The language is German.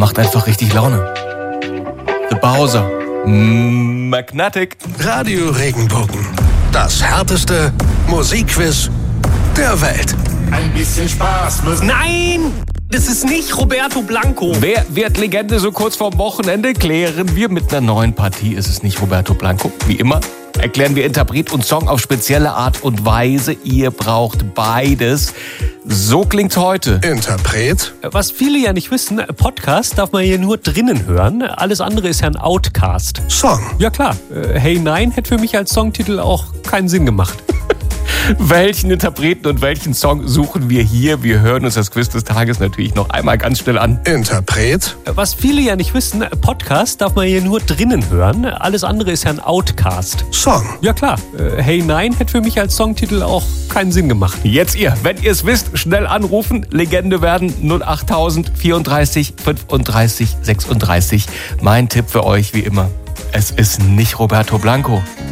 macht einfach richtig Laune. The Bowser. Magnetic. Radio Regenbogen. Das härteste Musikquiz der Welt. Ein bisschen Spaß muss... Nein! Das ist nicht Roberto Blanco. Wer wird Legende so kurz vorm Wochenende? Klären wir mit einer neuen Partie. Ist es nicht Roberto Blanco? Wie immer erklären wir Interpret und Song auf spezielle Art und Weise. Ihr braucht beides. So klingt's heute. Interpret. Was viele ja nicht wissen, Podcast darf man hier nur drinnen hören. Alles andere ist ja ein Outcast. Song. Ja klar, Hey Nein hätte für mich als Songtitel auch keinen Sinn gemacht. Welchen Interpreten und welchen Song suchen wir hier? Wir hören uns das Quiz des Tages natürlich noch einmal ganz schnell an. Interpret. Was viele ja nicht wissen, Podcast darf man hier nur drinnen hören. Alles andere ist ja ein Outcast. Song. Ja klar, Hey Nein hätte für mich als Songtitel auch keinen Sinn gemacht. Jetzt ihr, wenn ihr es wisst, schnell anrufen. Legende werden 08000 34 35 36. Mein Tipp für euch wie immer, es ist nicht Roberto Blanco.